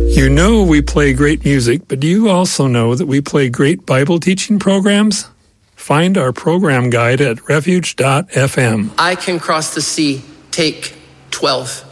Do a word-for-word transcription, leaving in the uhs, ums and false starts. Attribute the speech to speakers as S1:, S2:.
S1: You know we play great music, but do you also know that we play great Bible teaching programs? Find our program guide at refuge dot f m.
S2: I Can Cross the Sea, take twelve.